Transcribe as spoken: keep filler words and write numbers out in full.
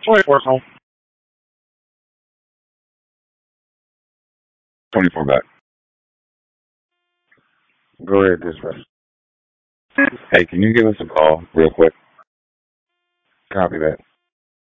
twenty-four home. twenty-four back. Go ahead, dispatch. Hey, can you give us a call real quick? Copy that.